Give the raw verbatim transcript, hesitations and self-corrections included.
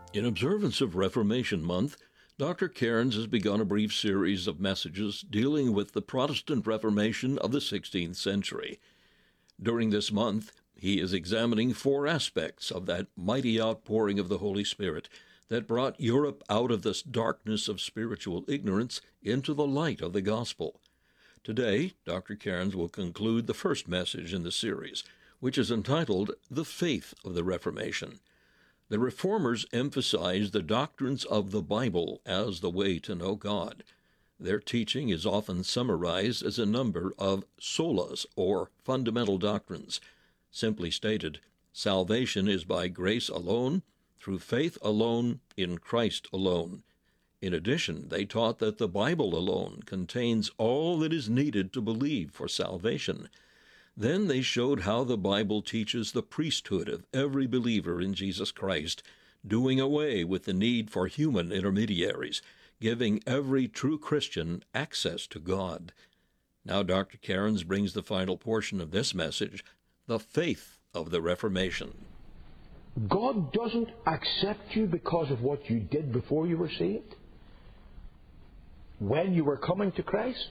In observance of Reformation Month, Doctor Cairns has begun a brief series of messages dealing with the Protestant Reformation of the sixteenth century. During this month, he is examining four aspects of that mighty outpouring of the Holy Spirit that brought Europe out of this darkness of spiritual ignorance into the light of the gospel. Today, Doctor Cairns will conclude the first message in the series, which is entitled The Faith of the Reformation. The Reformers emphasized the doctrines of the Bible as the way to know God. Their teaching is often summarized as a number of solas, or fundamental doctrines. Simply stated, salvation is by grace alone, through faith alone, in Christ alone. In addition, they taught that the Bible alone contains all that is needed to believe for salvation. Then they showed how the Bible teaches the priesthood of every believer in Jesus Christ, doing away with the need for human intermediaries, giving every true Christian access to God. Now Doctor Cairns brings the final portion of this message, the faith of the Reformation. God doesn't accept you because of what you did before you were saved. When you were coming to Christ,